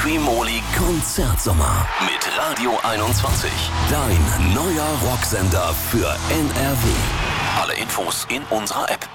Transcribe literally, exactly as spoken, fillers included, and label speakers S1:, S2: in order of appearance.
S1: Quimoli Konzertsommer mit Radio einundzwanzig. Dein neuer Rocksender für N R W. Alle Infos in unserer App.